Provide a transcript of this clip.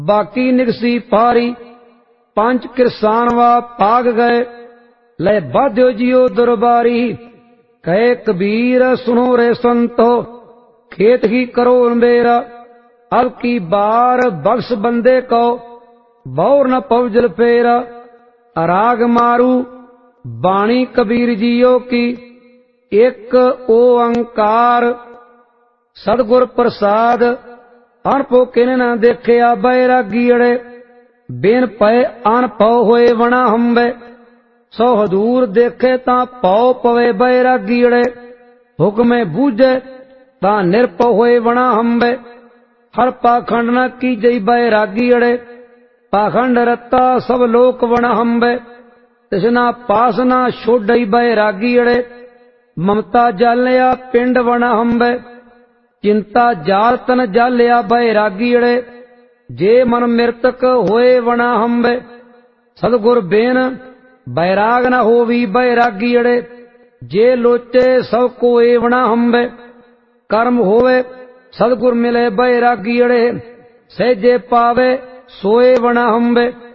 बाकी निगसी पारी पंच किरसानवा भाग गए। ले बाध्यो जियो दरबारी कहे कबीर सुनो रे संतो खेत ही करो मेरा। अब की बार बख्श बंदे को बौर न पवजल फेरा। राग मारू बाणी कबीर जियो की एक ओंकार सतगुर प्रसाद अणपो किने न देखिया बैरागी अड़े। बिन पए अणपौ होए वणा हंबे सौ हदूर देखे ता पौ पवे बैरागी अड़े। हुक्मे बूझे ता निरपौ होए वणा हंबे हर पाखंड न की जई बैरागी अड़े। पाखंड रत्ता सब लोक वणा हंबे तिसना पासना छोड़ई बैरागी अड़े। ममता जालिया पिंड वणा हंबे चिंता जाल तन जालिया बैरागी अड़े। जे मन मृतक होए वणा हंबे सतगुर बेन बैराग न होवी बैरागी अड़े। जे लोचे सब कोए वणा हंबे कर्म होवे सतगुर मिले बैरागी अड़े। सहजे पावे सोए वणा हंबे